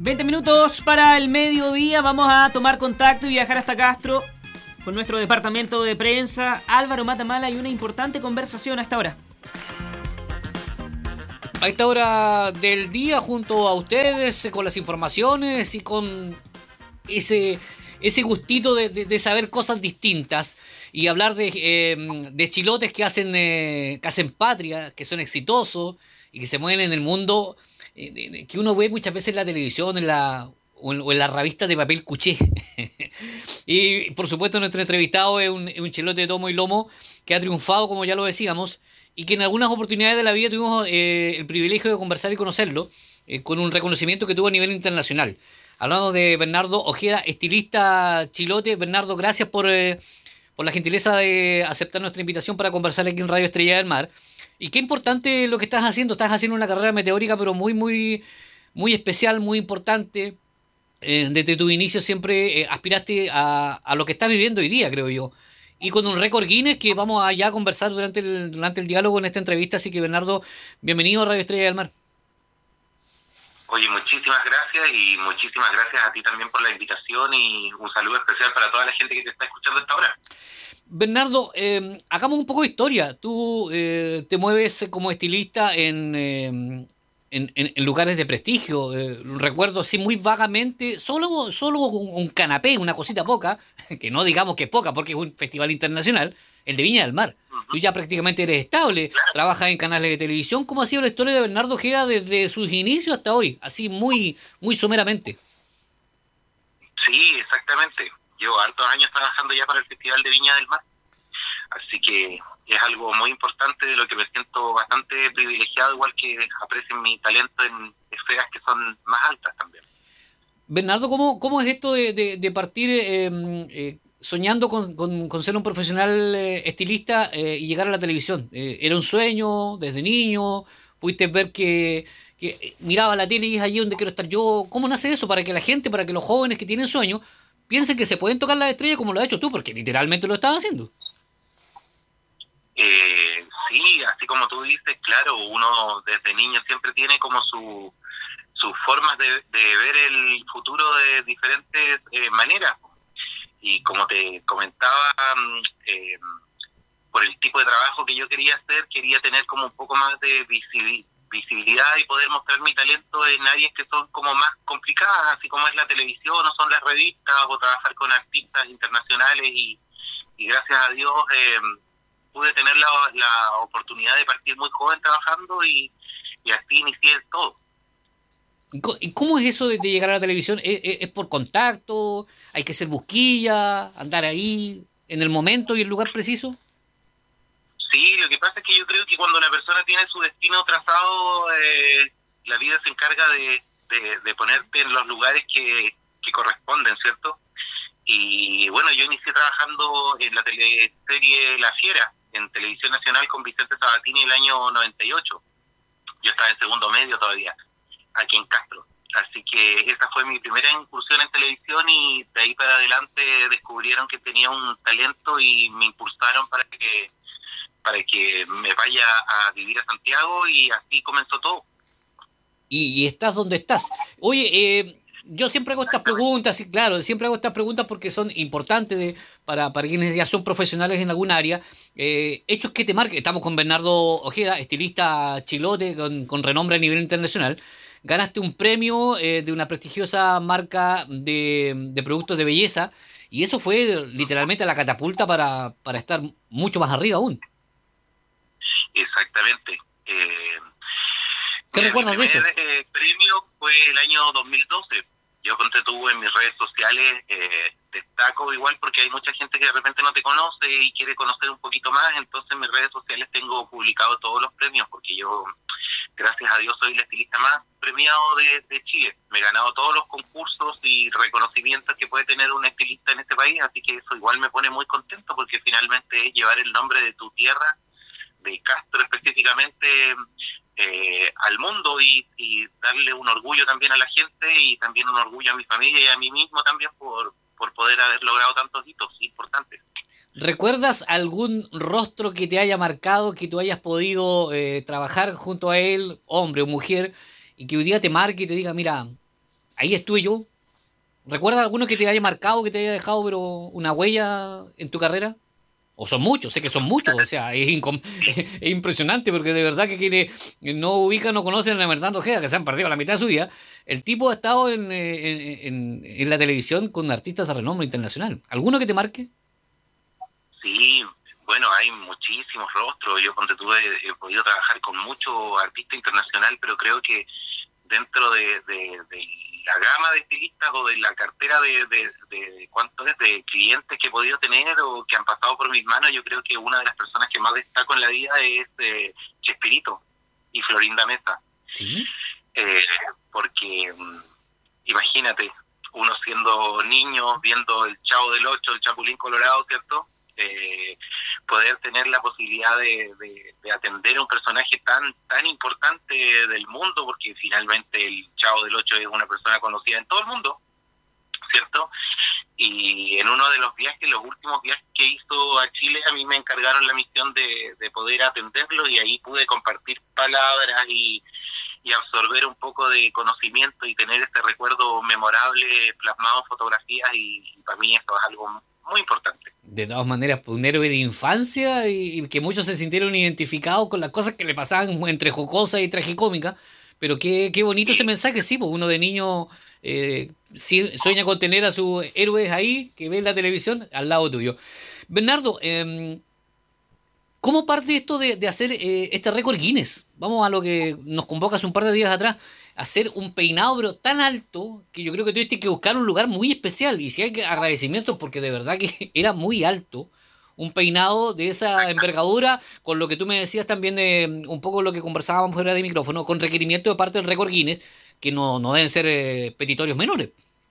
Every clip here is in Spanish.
20 minutos para el mediodía. Vamos a tomar contacto y viajar hasta Castro con nuestro departamento de prensa. Álvaro Matamala, hay una importante conversación a esta hora. A esta hora del día, junto a ustedes, con las informaciones y con ese gustito de saber cosas distintas y hablar de chilotes que hacen patria, que son exitosos y que se mueven en el mundo, que uno ve muchas veces en la televisión o en las revistas de papel cuché. Y por supuesto nuestro entrevistado es un chilote de tomo y lomo que ha triunfado, como ya lo decíamos, y que en algunas oportunidades de la vida tuvimos el privilegio de conversar y conocerlo, con un reconocimiento que tuvo a nivel internacional. Hablamos de Bernardo Ojeda, estilista chilote. Bernardo, gracias por la gentileza de aceptar nuestra invitación para conversar aquí en Radio Estrella del Mar. Y qué importante lo que estás haciendo. Estás haciendo una carrera meteórica, pero muy, muy, muy especial, muy importante. Desde tu inicio siempre aspiraste a lo que estás viviendo hoy día, creo yo. Y con un récord Guinness que vamos allá a conversar durante el diálogo en esta entrevista. Así que, Bernardo, bienvenido a Radio Estrella del Mar. Oye, muchísimas gracias y muchísimas gracias a ti también por la invitación y un saludo especial para toda la gente que te está escuchando hasta ahora. Bernardo, hagamos un poco de historia. Tú te mueves como estilista en lugares de prestigio. Recuerdo así muy vagamente, solo un canapé, una cosita poca, que no digamos que es poca porque es un festival internacional, el de Viña del Mar. Tú ya prácticamente eres estable, trabajas en canales de televisión. ¿Cómo ha sido la historia de Bernardo Ojeda desde sus inicios hasta hoy? Así muy, muy someramente. Sí, exactamente. Llevo hartos años trabajando ya para el Festival de Viña del Mar. Así que es algo muy importante de lo que me siento bastante privilegiado, igual que aprecien mi talento en esferas que son más altas también. Bernardo, ¿cómo es esto de partir soñando con ser un profesional estilista y llegar a la televisión? ¿Era un sueño desde niño? ¿Pudiste ver que miraba la tele y es allí donde quiero estar yo? ¿Cómo nace eso para que la gente, para que los jóvenes que tienen sueños piensen que se pueden tocar las estrellas como lo has hecho tú? Porque literalmente lo estás haciendo. Sí, así como tú dices, claro, uno desde niño siempre tiene como sus formas de ver el futuro de diferentes maneras. Y como te comentaba, por el tipo de trabajo que yo quería hacer, quería tener como un poco más de visibilidad y poder mostrar mi talento en áreas que son como más complicadas, así como es la televisión o son las revistas, o trabajar con artistas internacionales y gracias a Dios pude tener la oportunidad de partir muy joven trabajando y así inicié todo. ¿Y cómo es eso de llegar a la televisión? ¿Es por contacto? ¿Hay que ser busquilla? ¿Andar ahí en el momento y el lugar preciso? Sí, lo que pasa es que yo creo que cuando una persona tiene su destino trazado, la vida se encarga de ponerte en los lugares que corresponden, ¿cierto? Y bueno, yo inicié trabajando en la teleserie La Fiera, en Televisión Nacional con Vicente Sabatini el año 98. Yo estaba en segundo medio todavía, aquí en Castro. Así que esa fue mi primera incursión en televisión y de ahí para adelante descubrieron que tenía un talento y me impulsaron para que me vaya a vivir a Santiago y así comenzó todo. Y estás donde estás. Oye, yo siempre hago estas preguntas, y claro, siempre hago estas preguntas porque son importantes para quienes ya son profesionales en algún área. Hechos que te marquen. Estamos con Bernardo Ojeda, estilista chilote con renombre a nivel internacional. Ganaste un premio de una prestigiosa marca de productos de belleza y eso fue literalmente la catapulta para estar mucho más arriba aún. Exactamente. ¿Qué recuerdas de eso? Mi primer premio fue el año 2012. Yo tuve en mis redes sociales, destaco igual porque hay mucha gente que de repente no te conoce y quiere conocer un poquito más, entonces en mis redes sociales tengo publicado todos los premios porque yo, gracias a Dios, soy el estilista más premiado de Chile. Me he ganado todos los concursos y reconocimientos que puede tener un estilista en este país, así que eso igual me pone muy contento porque finalmente es llevar el nombre de tu tierra, de Castro específicamente, al mundo y darle un orgullo también a la gente y también un orgullo a mi familia y a mí mismo también por poder haber logrado tantos hitos importantes. ¿Recuerdas algún rostro que te haya marcado, que tú hayas podido trabajar junto a él, hombre o mujer, y que hoy día te marque y te diga, mira, ahí estuve yo. ¿Recuerdas alguno que te haya marcado, que te haya dejado pero una huella en tu carrera? O son muchos, sé que son muchos, o sea, es impresionante porque de verdad que quienes no ubican, no conocen a Bernardo Ojeda, que se han perdido la mitad de su vida, el tipo ha estado en la televisión con artistas de renombre internacional. ¿Alguno que te marque? Sí, bueno, hay muchísimos rostros. Yo ponte tú he podido trabajar con muchos artistas internacionales, pero creo que dentro de la gama de estilistas o de la cartera de cuántos de clientes que he podido tener o que han pasado por mis manos, yo creo que una de las personas que más destaco en la vida es Chespirito y Florinda Mesa. Sí. Porque imagínate, uno siendo niño, viendo el Chavo del Ocho, el Chapulín Colorado, ¿cierto? Poder tener la posibilidad de atender a un personaje tan importante del mundo, porque finalmente el Chavo del Ocho es una persona conocida en todo el mundo, ¿cierto? Y en uno de los viajes, los últimos viajes que hizo a Chile, a mí me encargaron la misión de poder atenderlo, y ahí pude compartir palabras y absorber un poco de conocimiento y tener ese recuerdo memorable plasmado en fotografías, y para mí eso es algo muy importante. De todas maneras, un héroe de infancia y que muchos se sintieron identificados con las cosas que le pasaban entre jocosa y tragicómica, pero qué bonito ese mensaje, sí, pues uno de niño sueña con tener a sus héroes ahí, que ve en la televisión, al lado tuyo. Bernardo, ¿cómo parte esto de hacer este récord Guinness? Vamos a lo que nos convoca hace un par de días atrás. Hacer un peinado pero tan alto que yo creo que tuviste que buscar un lugar muy especial. Y si hay agradecimientos porque de verdad que era muy alto. Un peinado de esa envergadura, con lo que tú me decías también de un poco lo que conversábamos fuera de micrófono, con requerimiento de parte del récord Guinness, que no deben ser petitorios menores.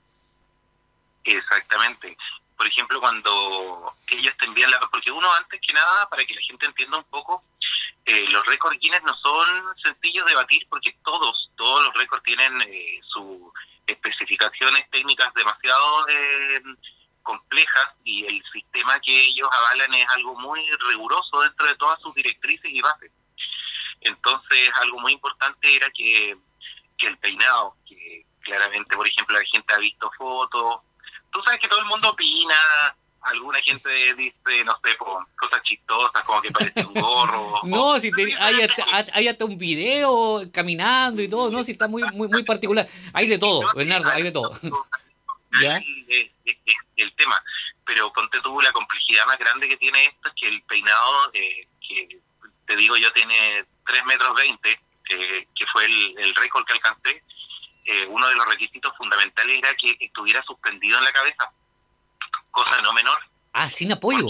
Exactamente. Por ejemplo, cuando ellos te envían porque uno, antes que nada, para que la gente entienda un poco, los récords Guinness no son sencillos de batir, porque todos los récords tienen sus especificaciones técnicas demasiado complejas, y el sistema que ellos avalan es algo muy riguroso dentro de todas sus directrices y bases. Entonces, algo muy importante era que el peinado, que claramente, por ejemplo, la gente ha visto fotos. Tú sabes que todo el mundo opina, alguna gente dice, no sé, cosas chistosas, como que parece un gorro. No, si hay hasta un video caminando y todo, no, si está muy particular. Hay de todo, Bernardo, hay de todo. ¿Ya? El tema, pero ponte tú, la complejidad más grande que tiene esto es que el peinado, que te digo yo, tiene 3 metros 20, que fue el récord que alcancé. Uno de los requisitos fundamentales era que estuviera suspendido en la cabeza, cosa no menor. Ah, sin apoyo.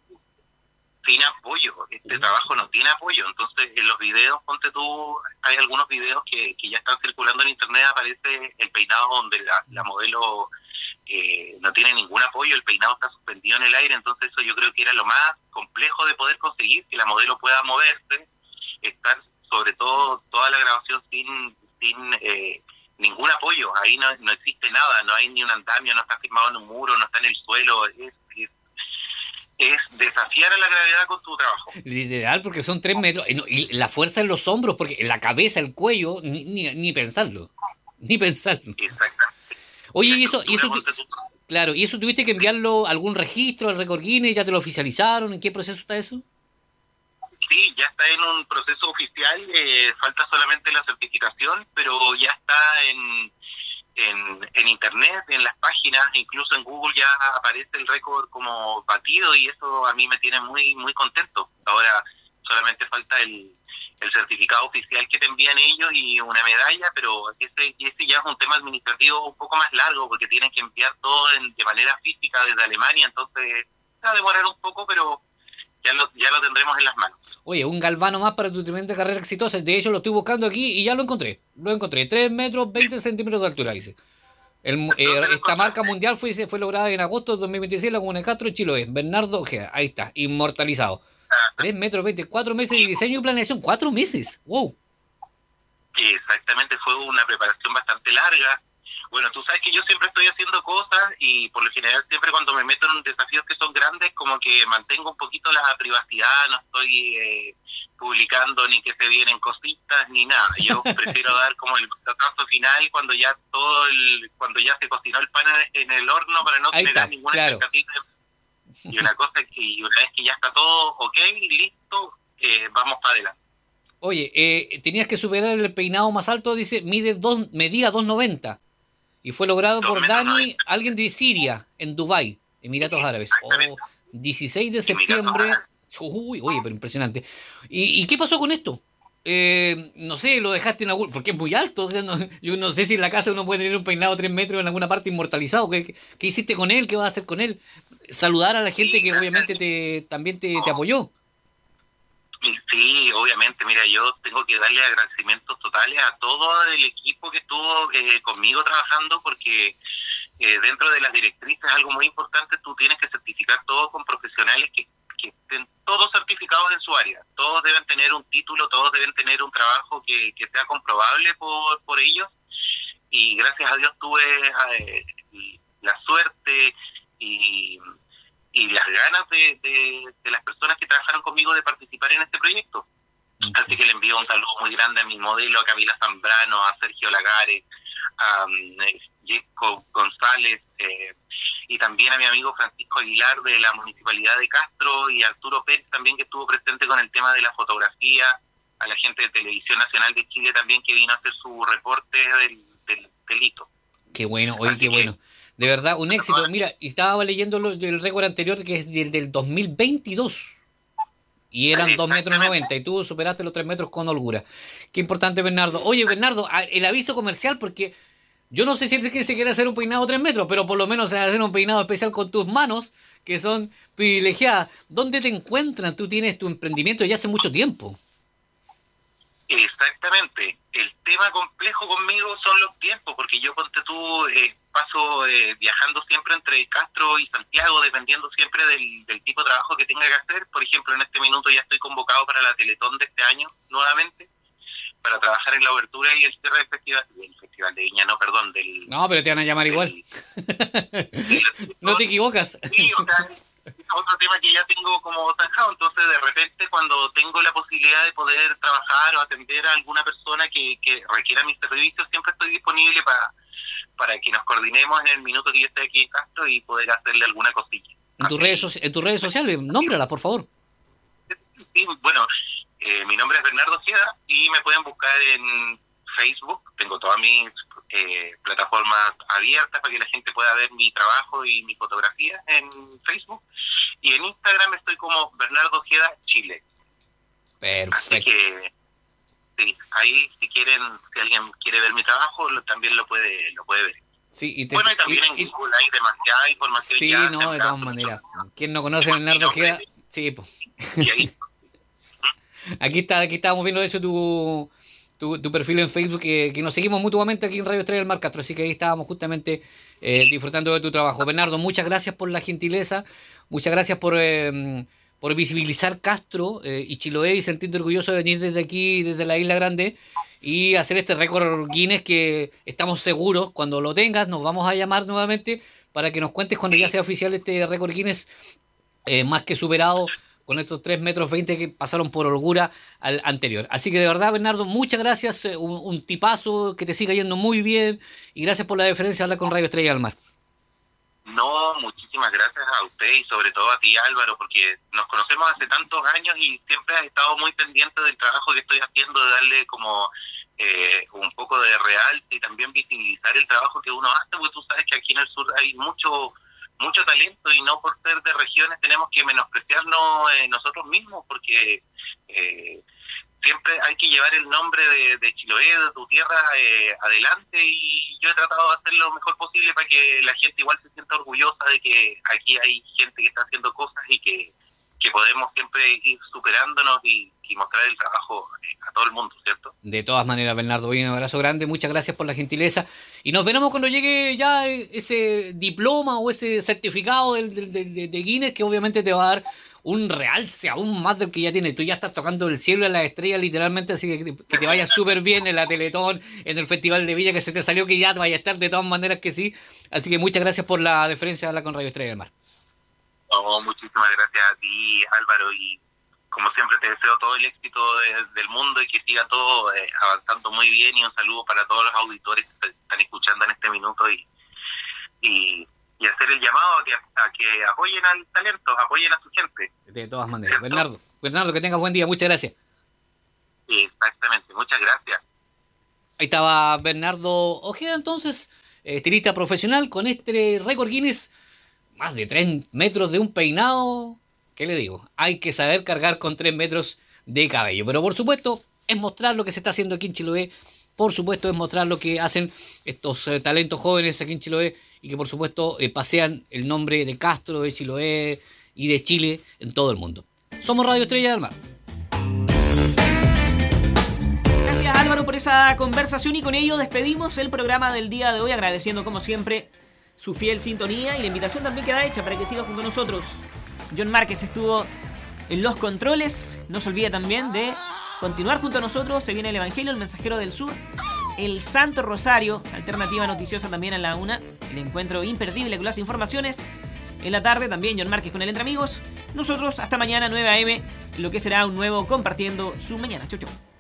Sin apoyo, este trabajo no tiene apoyo. Entonces, en los videos, ponte tú, hay algunos videos que ya están circulando en internet, aparece el peinado donde la modelo no tiene ningún apoyo, el peinado está suspendido en el aire. Entonces eso yo creo que era lo más complejo de poder conseguir, que la modelo pueda moverse, estar sobre todo toda la grabación sin ningún apoyo. Ahí no existe nada, no hay ni un andamio, no está firmado en un muro, no está en el suelo. Es desafiar a la gravedad con tu trabajo. Literal, porque son 3 metros. Y la fuerza en los hombros, porque en la cabeza, el cuello, ni pensarlo. Ni pensarlo. Exactamente. Oye, y eso claro, ¿y eso tuviste que enviarlo a algún registro, al récord Guinness? ¿Ya te lo oficializaron? ¿En qué proceso está eso? Sí, ya está en un proceso oficial, falta solamente la certificación, pero ya está en internet, en las páginas, incluso en Google ya aparece el récord como batido, y eso a mí me tiene muy muy contento. Ahora solamente falta el certificado oficial que te envían ellos y una medalla, pero ese ya es un tema administrativo un poco más largo, porque tienen que enviar todo de manera física desde Alemania, entonces va a demorar un poco, pero ya lo tendremos en las manos. Oye, un galvano más para tu tremenda carrera exitosa. De hecho, lo estoy buscando aquí y ya lo encontré. 3 metros 20 centímetros de altura, dice. Esta marca mundial fue lograda en agosto de 2026 en la comuna de Castro, en Chiloé. Bernardo Ojeda, ahí está, inmortalizado. 3 metros 20, 4 meses de diseño y planeación. 4 meses, wow. Exactamente, fue una preparación bastante larga. Bueno, tú sabes que yo siempre estoy haciendo cosas y por lo general siempre cuando me meto en desafíos que son grandes como que mantengo un poquito la privacidad, no estoy publicando ni que se vienen cositas ni nada. Yo prefiero dar como el batazo final cuando ya cuando ya se cocinó el pan en el horno para no Ahí generar está, ninguna claro. expectativa. Y una cosa es que una vez que ya está todo ok, listo, vamos para adelante. Oye, tenías que superar el peinado más alto, dice, medía 2,90. Y fue logrado por 2,90 Dani, alguien de Siria, en Dubái, Emiratos Árabes. Exactamente. 16 de Emiratos septiembre. Árabes. Uy, oye, pero impresionante. ¿Y qué pasó con esto? No sé, lo dejaste en algún... Porque es muy alto. O sea, yo no sé si en la casa uno puede tener un peinado 3 metros en alguna parte inmortalizado. ¿Qué hiciste con él? ¿Qué vas a hacer con él? Saludar a la gente que obviamente también te apoyó. Sí, obviamente. Mira, yo tengo que darle agradecimientos totales a todo el equipo que estuvo conmigo trabajando porque dentro de las directrices algo muy importante, tú tienes que certificar todo con profesionales que estén todos certificados en su área. Todos deben tener un título, todos deben tener un trabajo que sea comprobable por ellos. Y gracias a Dios tuve la suerte y las ganas de las personas que trabajaron conmigo de participar en este proyecto. Así que le envío un saludo muy grande a mi modelo, a Camila Zambrano, a Sergio Lagares, a Jesco González, y también a mi amigo Francisco Aguilar de la Municipalidad de Castro y Arturo Pérez también, que estuvo presente con el tema de la fotografía, a la gente de Televisión Nacional de Chile también, que vino a hacer su reporte del hito. Qué bueno, oye, qué bueno. De verdad, un éxito. Mira, y estaba leyendo el récord anterior, que es del 2022. Y eran 2,90 metros, y tú superaste los 3 metros con holgura. Qué importante, Bernardo. Oye, Bernardo, el aviso comercial, porque yo no sé si es que se quiere hacer un peinado 3 metros, pero por lo menos se va a hacer un peinado especial con tus manos, que son privilegiadas. ¿Dónde te encuentran? Tú tienes tu emprendimiento ya hace mucho tiempo. Exactamente. El tema complejo conmigo son los tiempos, porque yo, ponte tú, paso viajando siempre entre Castro y Santiago, dependiendo siempre del tipo de trabajo que tenga que hacer. Por ejemplo, en este minuto ya estoy convocado para la Teletón de este año, nuevamente, para trabajar en la obertura y el cierre del Festival de Viña, No, pero te van a llamar igual. No te equivocas. Sí, o sea, es otro tema que ya tengo como zanjado, entonces de repente cuando tengo la posibilidad de poder trabajar o atender a alguna persona que requiera mis servicios, siempre estoy disponible para que nos coordinemos en el minuto que yo esté aquí en Castro y poder hacerle alguna cosilla. En tus redes sociales, nómbralas, por favor. Sí, bueno, mi nombre es Bernardo Ojeda y me pueden buscar en Facebook. Tengo todas mis plataformas abiertas para que la gente pueda ver mi trabajo y mi fotografía en Facebook. Y en Instagram estoy como Bernardo Ojeda Chile. Perfecto. Así que sí, ahí si alguien quiere ver mi trabajo, también lo puede ver. Sí, y también en Google hay demasiada información. Sí, ya, no, de todas maneras. ¿Quién no conoce a Bernardo Ojeda? Sí, pues. Y ahí Aquí estábamos viendo eso, tu perfil en Facebook, que nos seguimos mutuamente aquí en Radio Estrella del Mar Castro, así que ahí estábamos justamente disfrutando de tu trabajo. Bernardo, muchas gracias por la gentileza, muchas gracias por visibilizar Castro y Chiloé y sentirte orgulloso de venir desde aquí, desde la Isla Grande, y hacer este récord Guinness que estamos seguros, cuando lo tengas, nos vamos a llamar nuevamente para que nos cuentes cuando ya sea oficial este récord Guinness, más que superado con estos 3,20 metros que pasaron por holgura al anterior. Así que de verdad, Bernardo, muchas gracias, un tipazo, que te siga yendo muy bien, y gracias por la deferencia de hablar con Radio Estrella del Mar. No, muchísimas gracias a usted y sobre todo a ti, Álvaro, porque nos conocemos hace tantos años y siempre has estado muy pendiente del trabajo que estoy haciendo, de darle como un poco de realce y también visibilizar el trabajo que uno hace, porque tú sabes que aquí en el sur hay mucho talento y no por ser de regiones tenemos que menospreciarnos nosotros mismos, porque siempre hay que llevar el nombre de Chiloé, de tu tierra, adelante, y yo he tratado de hacer lo mejor posible para que la gente igual se sienta orgullosa de que aquí hay gente que está haciendo cosas y que podemos siempre ir superándonos y mostrar el trabajo a todo el mundo, ¿cierto? De todas maneras, Bernardo, un abrazo grande, muchas gracias por la gentileza, y nos veremos cuando llegue ya ese diploma o ese certificado de Guinness, que obviamente te va a dar un realce aún más del que ya tienes. Tú ya estás tocando el cielo y las estrellas literalmente, así que te vaya súper bien en la Teletón, en el Festival de Villa que se te salió, que ya te vaya a estar de todas maneras que sí. Así que muchas gracias por la deferencia de hablar con Radio Estrella del Mar. Oh, muchísimas gracias a ti, Álvaro, y como siempre te deseo todo el éxito del mundo y que siga todo avanzando muy bien, y un saludo para todos los auditores que están escuchando en este minuto y hacer el llamado a que apoyen al talento, apoyen a su gente. De todas maneras. Bernardo, que tengas buen día, muchas gracias. Exactamente, muchas gracias. Ahí estaba Bernardo Ojeda, entonces, estilista profesional con este récord Guinness, más de 3 metros de un peinado. ¿Qué le digo? Hay que saber cargar con 3 metros de cabello. Pero por supuesto, es mostrar lo que se está haciendo aquí en Chiloé. Por supuesto, es mostrar lo que hacen estos talentos jóvenes aquí en Chiloé y que por supuesto pasean el nombre de Castro, de Chiloé y de Chile en todo el mundo. Somos Radio Estrella del Mar. Gracias, Álvaro, por esa conversación, y con ello despedimos el programa del día de hoy, agradeciendo como siempre su fiel sintonía y la invitación también queda hecha para que siga junto a nosotros. John Márquez estuvo en los controles. No se olvide también de continuar junto a nosotros. Se viene el Evangelio, el Mensajero del Sur, el Santo Rosario, alternativa noticiosa también a la 1, el encuentro imperdible con las informaciones. En la tarde también John Márquez con el Entre Amigos. Nosotros hasta mañana 9 a.m, lo que será un nuevo Compartiendo su Mañana. Chau, chau.